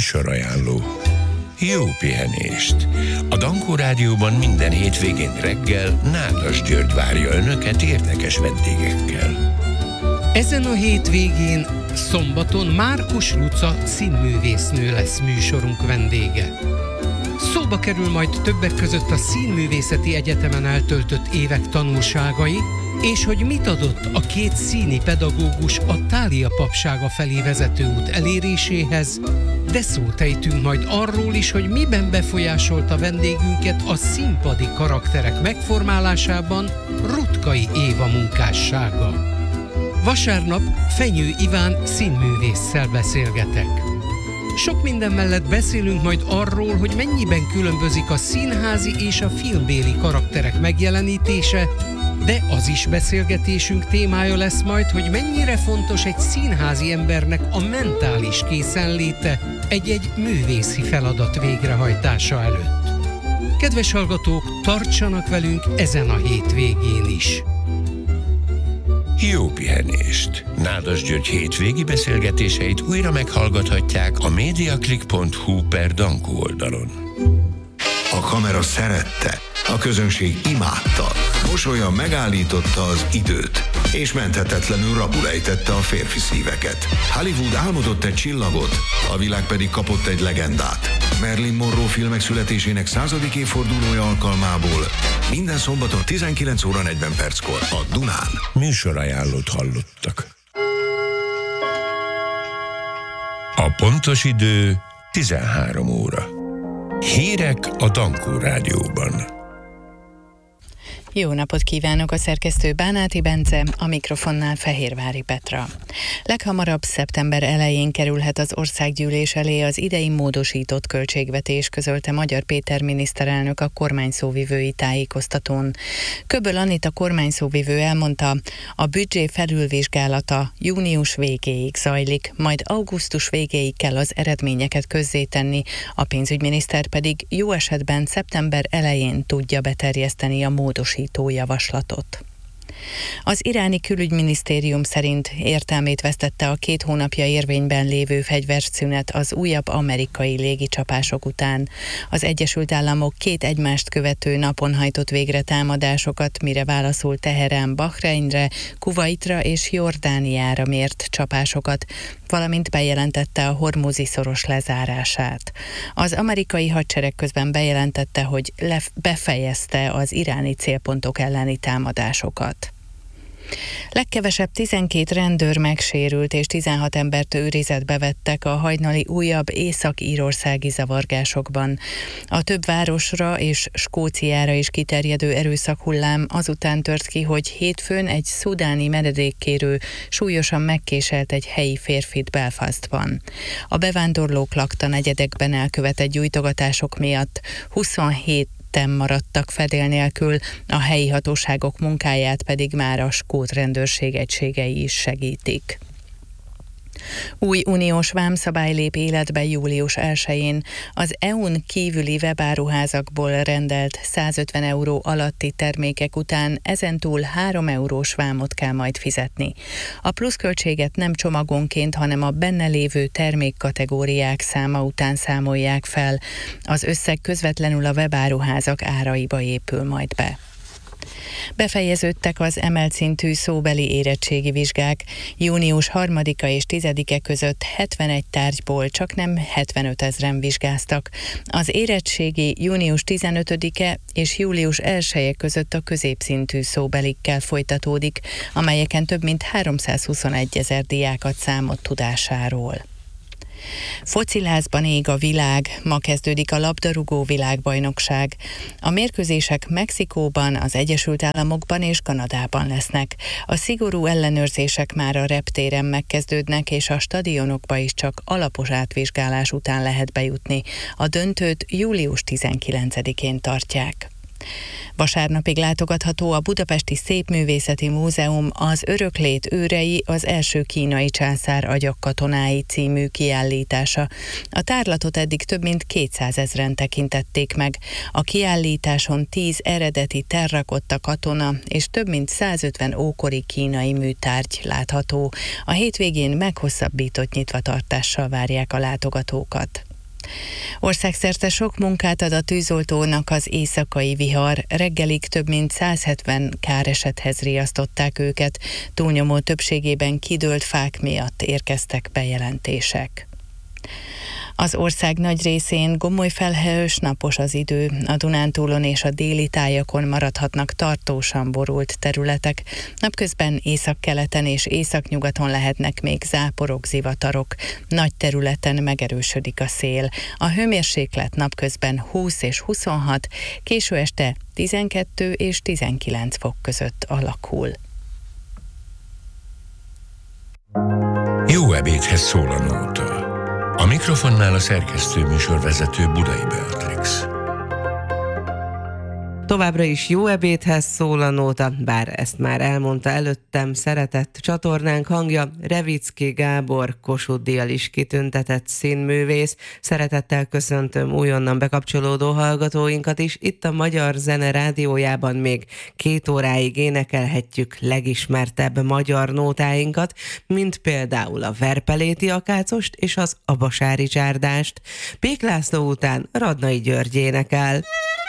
Műsorajánló. Jó pihenést! A Dankó Rádióban minden hétvégén reggel Nádas György várja önöket érdekes vendégekkel. Ezen a hétvégén szombaton Márkus Luca színművésznő lesz műsorunk vendége. Szóba kerül majd többek között a Színművészeti Egyetemen eltöltött évek tanulságai, és hogy mit adott a két színi pedagógus a Thália papsága felé vezető út eléréséhez, de szót ejtünk majd arról is, hogy miben befolyásolta vendégünket a színpadi karakterek megformálásában Rutkai Éva munkássága. Vasárnap Fenyő Iván színművésszel beszélgetek. Sok minden mellett beszélünk majd arról, hogy mennyiben különbözik a színházi és a filmbéli karakterek megjelenítése, de az is beszélgetésünk témája lesz majd, hogy mennyire fontos egy színházi embernek a mentális készenléte egy-egy művészi feladat végrehajtása előtt. Kedves hallgatók, tartsanak velünk ezen a hétvégén is! Jó pihenést! Nádas György hétvégi beszélgetéseit újra meghallgathatják a mediaclick.hu/Dankó oldalon. A kamera szerette, a közönség imádta, mosolyan megállította az időt, és menthetetlenül rabul ejtette a férfi szíveket. Hollywood álmodott egy csillagot, a világ pedig kapott egy legendát. Marilyn Monroe filmek születésének 100. évfordulója alkalmából minden szombaton 19 óra 40 perckor a Dunán. Műsorajánlót hallottak. A pontos idő 13 óra. Hírek a Dankó Rádióban. Jó napot kívánok, a szerkesztő Bánáti Bence, a mikrofonnál Fehérvári Petra. Leghamarabb szeptember elején kerülhet az országgyűlés elé az idei módosított költségvetés, közölte Magyar Péter miniszterelnök a kormányszóvivői tájékoztatón. Köböl Anita kormányszóvivő elmondta, a büdzsé felülvizsgálata június végéig zajlik, majd augusztus végéig kell az eredményeket közzétenni, a pénzügyminiszter pedig jó esetben szeptember elején tudja beterjeszteni a módosított javaslatot. Az iráni külügyminisztérium szerint értelmét vesztette a 2 hónapja érvényben lévő fegyverszünet az újabb amerikai légicsapások után. Az Egyesült Államok 2 egymást követő napon hajtott végre támadásokat, mire válaszul Teherán Bahreinre, Kuvaitra és Jordániára mért csapásokat, valamint bejelentette a Hormuzi szoros lezárását. Az amerikai hadsereg közben bejelentette, hogy befejezte az iráni célpontok elleni támadásokat. Legkevesebb 12 rendőr megsérült és 16 embert őrizetbe vettek a hajnali újabb észak-írországi zavargásokban. A több városra és Skóciára is kiterjedő erőszakhullám azután tört ki, hogy hétfőn egy szudáni menedékkérő súlyosan megkéselt egy helyi férfit Belfastban. A bevándorlók lakta negyedekben elkövetett gyújtogatások miatt 27 maradtak fedél nélkül, a helyi hatóságok munkáját pedig már a skót rendőrség egységei is segítik. Új uniós vámszabály lép életbe július 1-én. Az EU-n kívüli webáruházakból rendelt 150 euró alatti termékek után ezentúl 3 eurós vámot kell majd fizetni. A pluszköltséget nem csomagonként, hanem a benne lévő termékkategóriák száma után számolják fel. Az összeg közvetlenül a webáruházak áraiba épül majd be. Befejeződtek az emelt szintű szóbeli érettségi vizsgák. Június 3-a és 10-e között 71 tárgyból csaknem 75 000 vizsgáztak. Az érettségi június 15-e és július 1-e között a középszintű szóbelikkel folytatódik, amelyeken több mint 321 000 diák ad számot tudásáról. Focilázban ég a világ, ma kezdődik a labdarúgó világbajnokság. A mérkőzések Mexikóban, az Egyesült Államokban és Kanadában lesznek. A szigorú ellenőrzések már a reptéren megkezdődnek, és a stadionokba is csak alapos átvizsgálás után lehet bejutni. A döntőt július 19-én tartják. Vasárnapig látogatható a Budapesti Szépművészeti Múzeum Az öröklét őrei, az első kínai császár agyagkatonái című kiállítása. A tárlatot eddig több mint 200 000-en tekintették meg. A kiállításon 10 eredeti terrakotta katona és több mint 150 ókori kínai műtárgy látható. A hétvégén meghosszabbított nyitvatartással várják a látogatókat. Országszerte sok munkát ad a tűzoltónak az éjszakai vihar. Reggelig több mint 170 káresethez riasztották őket. Túlnyomó többségében kidőlt fák miatt érkeztek bejelentések. Az ország nagy részén gomoly felhős, napos az idő. A Dunántúlon és a déli tájakon maradhatnak tartósan borult területek. Napközben északkeleten és északnyugaton lehetnek még záporok, zivatarok. Nagy területen megerősödik a szél. A hőmérséklet napközben 20 és 26, késő este 12 és 19 fok között alakul. Jó ebédhez szól a nóta. A mikrofonnál a szerkesztő műsorvezető Budai Beatrix. Továbbra is jó ebédhez szól a nóta, bár ezt már elmondta előttem szeretett csatornánk hangja, Revicki Gábor, Kossuth díjjal is kitüntetett színművész. Szeretettel köszöntöm újonnan bekapcsolódó hallgatóinkat is. Itt a Magyar Zene Rádiójában még 2 óráig énekelhetjük legismertebb magyar nótáinkat, mint például a Verpeléti Akácost és az Abasári Csárdást. Pék László után Radnai György énekel.